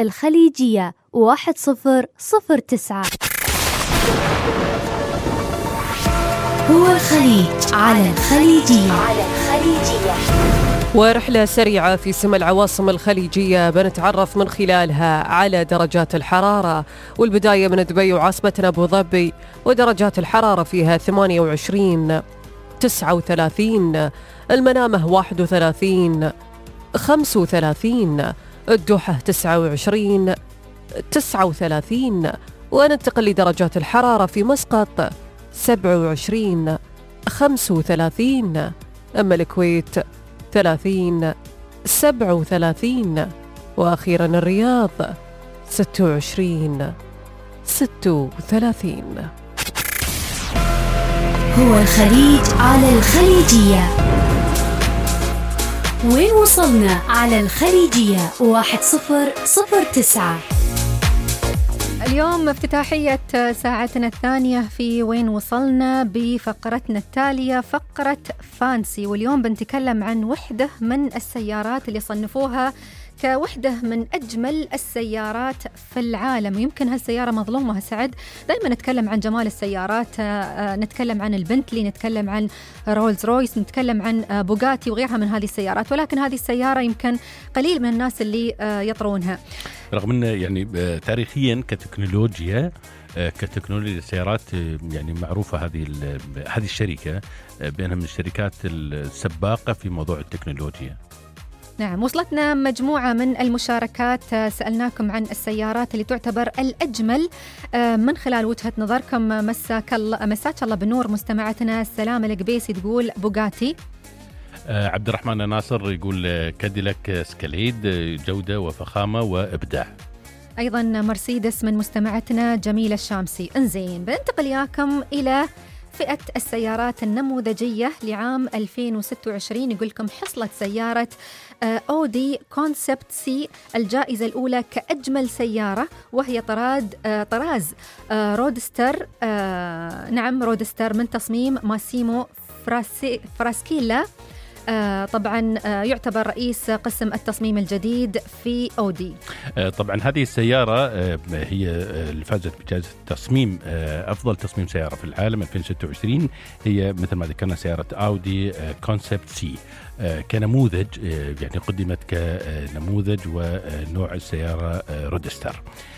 الخليجية 1009. هو الخليج على الخليجية. ورحلة سريعة في سما العواصم الخليجية بنتعرف من خلالها على درجات الحرارة، والبداية من دبي وعاصمتنا أبو ظبي، ودرجات الحرارة فيها 28 39، المنامة 31 35، الدوحة 29 39، وننتقل لدرجات الحرارة في مسقط 27 35، أما الكويت 30 37، وأخيرا الرياض 26 36. هو الخليج على الخليجية. وين وصلنا على الخليجية 1009. اليوم افتتاحية ساعتنا الثانية في وين وصلنا بفقرتنا التالية، فقرة فانسي. واليوم بنتكلم عن وحدة من السيارات اللي صنفوها كوحدة من أجمل السيارات في العالم. يمكن هالسيارة مظلومة سعد، دائما نتكلم عن جمال السيارات، نتكلم عن البنتلي، نتكلم عن رولز رويس، نتكلم عن بوغاتي وغيرها من هذه السيارات، ولكن هذه السيارة يمكن قليل من الناس اللي يطرونها، رغم أنه يعني تاريخيا كتكنولوجيا السيارات يعني معروفة. هذه الشركة بأنها من الشركات السباقة في موضوع التكنولوجيا. نعم، وصلتنا مجموعة من المشاركات، سألناكم عن السيارات اللي تعتبر الأجمل من خلال وجهة نظركم. مساك الله بالنور مستمعتنا السلام القبيسي تقول بوغاتي. عبد الرحمن ناصر يقول كاديلاك سكاليد، جودة وفخامة وإبداع. أيضا مرسيدس من مستمعتنا جميلة الشامسي. انزين، بننتقل ياكم إلى فئة السيارات النموذجية لعام 2026. يقول لكم حصلت سيارة أودي كونسبت سي الجائزة الأولى كأجمل سيارة، وهي طراز رودستر. نعم، رودستر من تصميم ماسيمو فراسكيلا. طبعا يعتبر رئيس قسم التصميم الجديد في أودي. طبعا هذه السيارة هي اللي فازت بجائزة تصميم أفضل تصميم سيارة في العالم 2026. هي مثل ما ذكرنا سيارة أودي كونسبت سي كنموذج، يعني قدمت كنموذج ونوع السيارة رودستر.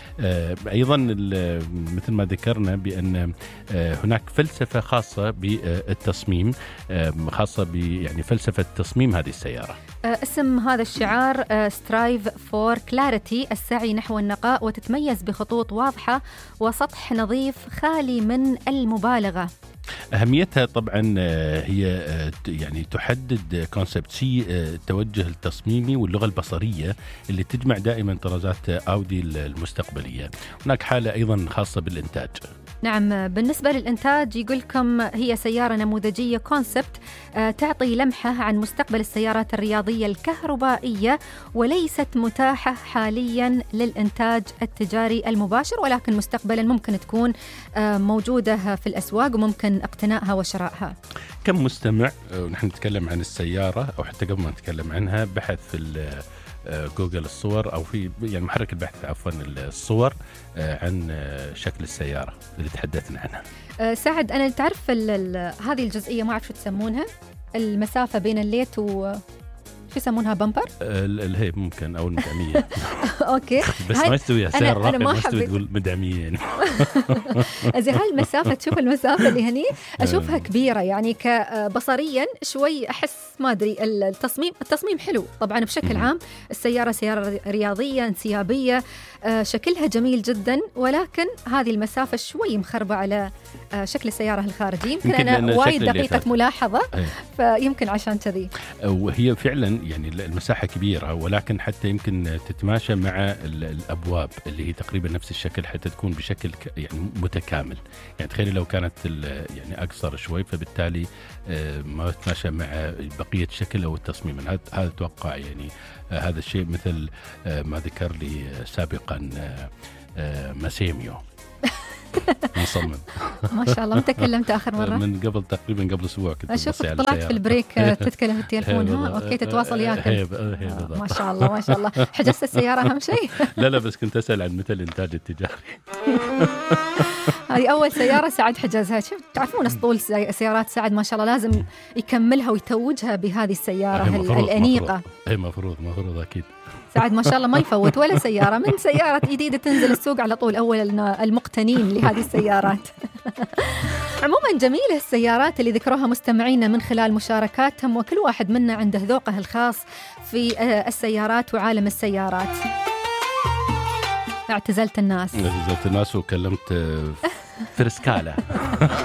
أيضا مثل ما ذكرنا بأن هناك فلسفة خاصة بالتصميم، خاصة يعني فلسفة تصميم هذه السيارة. اسم هذا الشعار سترايف فور كلاريتي، السعي نحو النقاء، وتتميز بخطوط واضحة وسطح نظيف خالي من المبالغة. أهميتها طبعا هي يعني تحدد كونسبت سي التوجه التصميمي واللغة البصرية اللي تجمع دائما طرازات أودي المستقبلية. هناك حالة أيضا خاصة بالإنتاج. نعم، بالنسبة للإنتاج يقول لكم هي سيارة نموذجية كونسبت تعطي لمحة عن مستقبل السيارات الرياضية الكهربائية، وليست متاحة حاليا للإنتاج التجاري المباشر، ولكن مستقبلا ممكن تكون موجودة في الأسواق وممكن اقتنائها وشرائها. كم مستمع ونحن نتكلم عن السيارة أو حتى قبل ما نتكلم عنها بحث في جوجل الصور أو في يعني محرك البحث عفوا الصور عن شكل السيارة اللي تحدثنا عنها. سعد، أنا تعرف هذه الجزئية ما أعرف شو تسمونها، المسافة بين الليت و شو يسمونها، بمبر؟ هي ممكن أو المدعمية. أوكي، بس ما يستوي سيارة راقية، ما يستوي تقول مدعمية يعني. زي هاي المسافة، تشوف المسافة اللي هني أشوفها كبيرة، يعني كبصريا شوي أحس ما أدري. التصميم حلو طبعا بشكل عام، السيارة سيارة رياضية انسيابية، شكلها جميل جدا، ولكن هذه المسافة شوي مخربة على شكل السيارة الخارجي. يمكن أنا وايد دقيقة ملاحظة، فيمكن عشان كذي. وهي فعلا يعني المساحة كبيرة، ولكن حتى يمكن تتماشى مع الأبواب اللي هي تقريبا نفس الشكل حتى تكون بشكل يعني متكامل. يعني تخيلي لو كانت يعني أقصر شوي، فبالتالي ما تتماشى مع بقية الشكل أو التصميم. هذا أتوقع يعني هذا الشيء مثل ما ذكر لي سابقا ماسيميو. نصمم. ما شاء الله. متى تكلمت آخر مرة؟ من قبل أسبوع كنت أشوف بصي على طلعت السيارة. في البريك تتكلم في التليفون. ها أوكي تتواصل وياك. ما شاء الله ما شاء الله. حجزت السيارة أهم شيء؟ لا بس كنت أسأل عن متى الإنتاج التجاري. هذه أول سيارة سعد حجزها. شوف تعرفون أسطول سيارات سعد ما شاء الله لازم يكملها ويتوجها بهذه السيارة الأنيقة. مفروض أكيد. سعد ما شاء الله ما يفوت ولا سيارة، من سيارة جديدة تنزل السوق على طول أول المقتنين لهذه السيارات. عموما جميلة السيارات اللي ذكروها مستمعينا من خلال مشاركاتهم، وكل واحد منا عنده ذوقه الخاص في السيارات وعالم السيارات. اعتزلت الناس وكلمت فرسكالة.